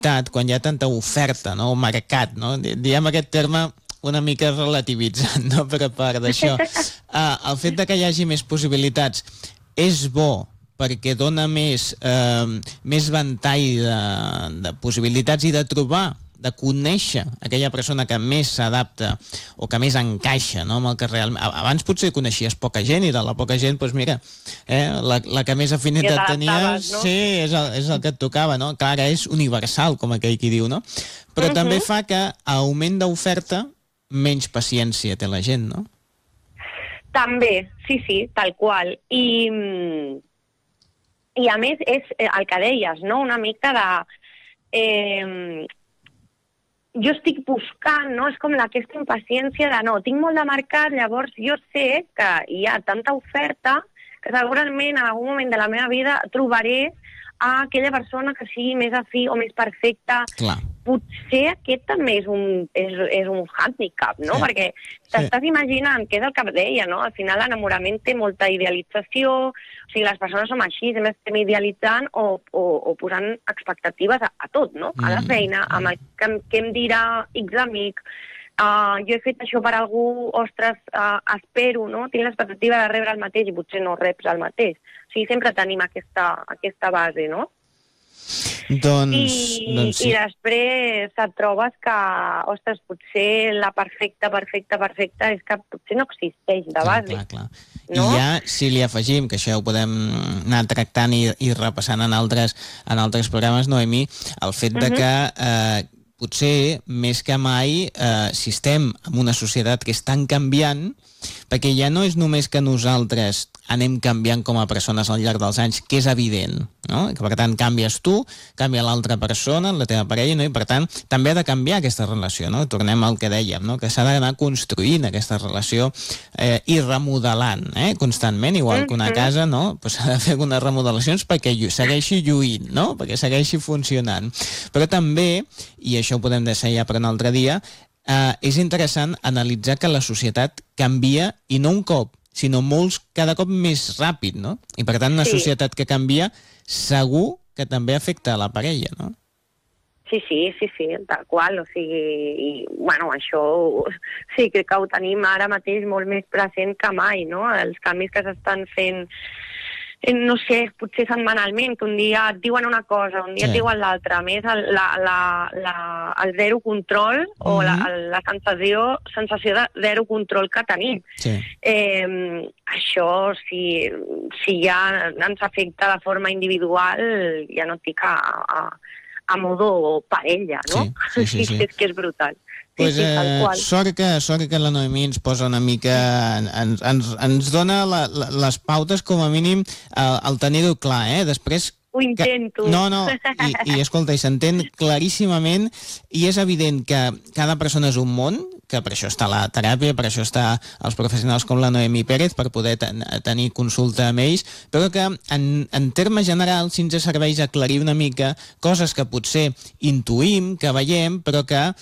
quan hi ha tanta oferta, no? O mercat, no? Diem aquest terme una mica relativitzant, no? Per a part d'això. El fet de que hi hagi més possibilitats és bo perquè dona més ventall de possibilitats i de trobar, de conèixer aquella persona que més s'adapta o que més encaixa, no? Amb el que realment... Abans potser coneixies poca gent i de la poca gent, doncs mira, la que més afinitat tenies, no? Sí, és el que et tocava, no? Clar, ara és universal, com aquell qui diu, no? Però també fa que a augment d'oferta menys paciència té la gent, no? També, sí, tal qual. I a més és el que deies, no? Una mica de... jo estic buscant, no? És com aquesta impaciència de no, tinc molt de mercat, llavors jo sé que hi ha tanta oferta que segurament en algun moment de la meva vida trobaré a aquella persona que sigui més afí o més perfecta. Clar. Potser aquest també és un handicap, no? Sí. Perquè t'estàs imaginant, que és el que deia, no? Al final l'enamorament té molta idealització, o sigui, les persones som així, sempre estem idealitzant o posant expectatives a tot, no? A la feina, què em dirà X amic, jo he fet això per algú, ostres, espero, no? Tinc l'expectativa de rebre el mateix i potser no reps el mateix. O sigui, sempre tenim aquesta base, no? Doncs sí. I després et trobes que, ostres, potser la perfecta és que potser no existeix de base. Clar. No? I ja, si li afegim, que això ho podem anar tractant i repassant en altres programes, Noemí, el fet de que potser més que mai si estem en una societat que és tan canviant, perquè ja no és només que nosaltres anem canviant com a persones al llarg dels anys, que és evident, no? Que per tant canvies tu, canvia l'altra persona, la teva parella, no? I per tant també ha de canviar aquesta relació, no? Tornem al que dèiem, no? Que s'ha d'anar construint aquesta relació i remodelant, constantment, igual que una casa, no? Pues s'ha de fer unes remodelacions perquè segueixi lluint, no? Perquè segueixi funcionant. Però també, i això ho podem deixar ja per un altre dia, és interessant analitzar que la societat canvia, i no un cop, sinó cada cop més ràpid, no? I per tant una societat que canvia segur que també afecta a la parella, no? Sí, tal qual, o sigui, bueno, això sí que ho tenim ara mateix molt més present que mai, no? Els canvis que s'estan fent, no sé, potser setmanalment, que un dia et diuen una cosa, un dia et diuen l'altra. A més, el zero control o la sensació de zero control que tenim. Sí. Això, si ja ens afecta de forma individual, ja no et dic a modo parella, no? Sí. És que és brutal. Pues, sort que la Noemí ens posa una mica, ens dona les pautes com a mínim al tenir-ho clar, Després... Ho intento. No, i escolta, i s'entén claríssimament, i és evident que cada persona és un món, que per això està la teràpia, per això està els professionals com la Noemí Pérez, per poder tenir consulta amb ells, però que en termes generals sí ens serveix aclarir una mica coses que potser intuïm, que veiem, però que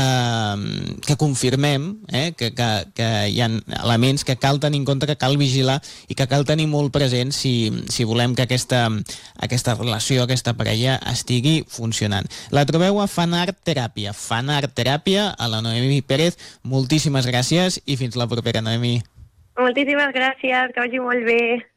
confirmem que hi ha elements que cal tenir en compte, que cal vigilar i que cal tenir molt present si volem que aquesta relació, aquesta parella estigui funcionant. La trobeu a Fanart Teràpia, a la Noemí Pérez. Moltíssimes gràcies i fins la propera, Noemí. Moltíssimes gràcies, que vagi molt bé.